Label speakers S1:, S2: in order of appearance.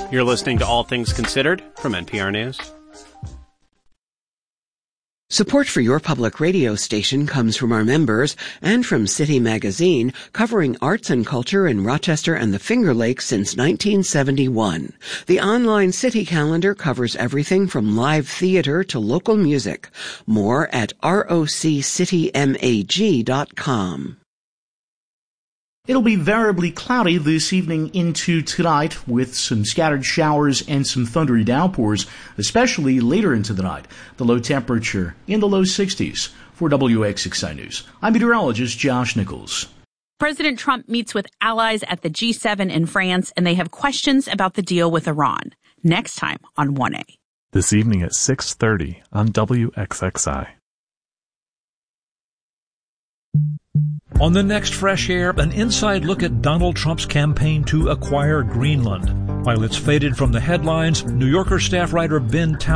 S1: You're listening to All Things Considered from NPR News.
S2: Support for your public radio station comes from our members and from City Magazine, covering arts and culture in Rochester and the Finger Lakes since 1971. The online City calendar covers everything from live theater to local music. More at roccitymag.com.
S3: It'll be variably cloudy this evening into tonight with some scattered showers and some thundery downpours, especially later into the night. The low temperature in the low 60s. For WXXI News, I'm meteorologist Josh Nichols.
S4: President Trump meets with allies at the G7 in France, and they have questions about the deal with Iran. Next time on 1A.
S5: This evening at 6:30 on WXXI.
S6: On the next Fresh Air, an inside look at Donald Trump's campaign to acquire Greenland. While it's faded from the headlines, New Yorker staff writer Ben Townsend